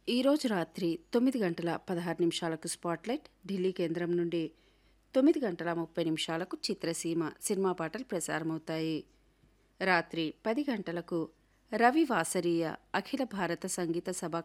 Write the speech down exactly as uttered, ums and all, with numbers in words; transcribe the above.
ఈరోజు రాత్రి తొమ్మిది గంటల పదహారు నిమిషాలకు స్పాట్లైట్ ఢిల్లీ కేంద్రం నుండి తొమ్మిది గంటల ముప్పై నిమిషాలకు చిత్రసీమ సినిమా పాటలు ప్రసారమవుతాయి. రాత్రి పది గంటలకు రవి వాసరీయ అఖిల భారత సంగీత సభ